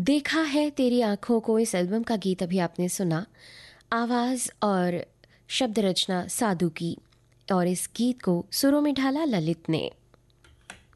देखा है तेरी आंखों को, इस एल्बम का गीत अभी आपने सुना। आवाज़ और शब्द रचना साधु की, और इस गीत को सुरों में ढाला ललित ने।